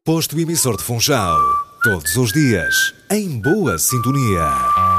Posto emissor de Funchal. Todos os dias, em boa sintonia.